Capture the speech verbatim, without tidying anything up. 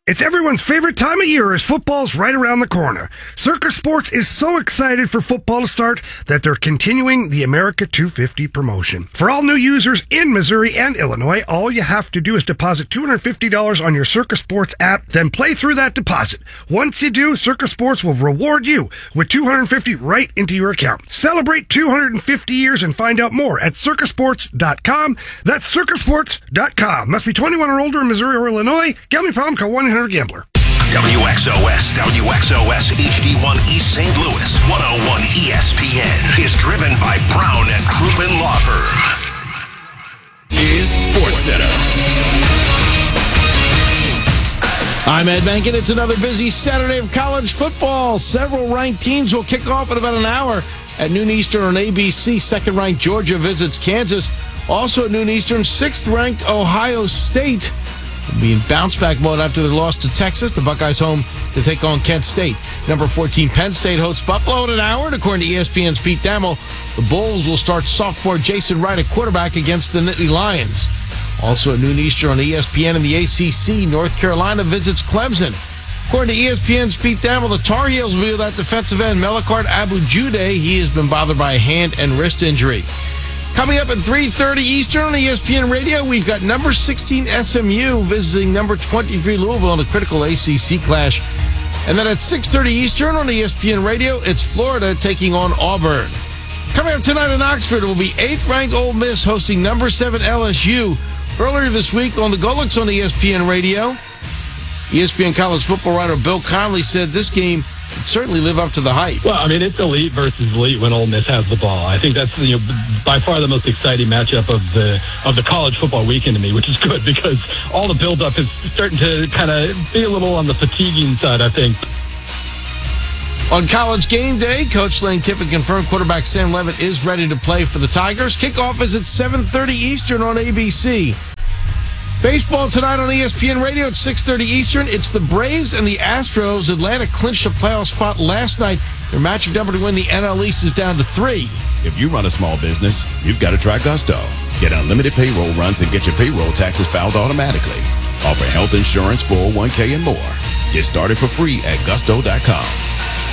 It's everyone's favorite time of year as football's right around the corner. Circa Sports is so excited for football to start that they're continuing the America two fifty promotion. For all new users in Missouri and Illinois, all you have to do is deposit two hundred fifty dollars on your Circa Sports app, then play through that deposit. Once you do, Circa Sports will reward you with two hundred fifty dollars right into your account. Celebrate two hundred fifty years and find out more at circa sports dot com. That's circa sports dot com. Must be twenty-one or older in Missouri or Illinois. Gambling problem, call one eight hundred gambler. W X O S, W X O S H D one East Saint Louis, one oh one E S P N is driven by Brown and Crouppen Law Firm. Is SportsCenter. I'm Ed Bankin. It's another busy Saturday of college football. Several ranked teams will kick off in about an hour at noon Eastern on A B C. Second-ranked Georgia visits Kansas. Also at noon Eastern, sixth-ranked Ohio State will be in bounce-back mode after their loss to Texas. The Buckeyes home to take on Kent State. Number fourteen, Penn State hosts Buffalo in an hour. And according to E S P N's Pete Thamel, the Bulls will start sophomore Jason Wright at quarterback against the Nittany Lions. Also at noon Eastern on E S P N in the A C C, North Carolina visits Clemson. According to E S P N's Pete Thamel, the Tar Heels will be without defensive end Melakart Abu-Jude. He has been bothered by a hand and wrist injury. Coming up at three thirty Eastern on E S P N Radio, we've got number sixteen S M U visiting number twenty-three Louisville in a critical A C C clash. And then at six thirty Eastern on E S P N Radio, it's Florida taking on Auburn. Coming up tonight in Oxford, it will be eighth-ranked Ole Miss hosting number seven L S U. Earlier this week on the Golics on E S P N Radio, E S P N college football writer Bill Connelly said this game would certainly live up to the hype. Well, I mean, it's elite versus elite when Ole Miss has the ball. I think that's, you know, by far the most exciting matchup of the of the college football weekend to me, which is good because all the buildup is starting to kind of be a little on the fatiguing side, I think. On College Game Day, Coach Lane Kiffin confirmed quarterback Sam Levitt is ready to play for the Tigers. Kickoff is at seven thirty Eastern on A B C. Baseball tonight on E S P N Radio at six thirty Eastern. It's the Braves and the Astros. Atlanta clinched a playoff spot last night. Their matchup number to win the N L East is down to three. If you run a small business, you've got to try Gusto. Get unlimited payroll runs and get your payroll taxes filed automatically. Offer health insurance, four oh one k, and more. Get started for free at gusto dot com.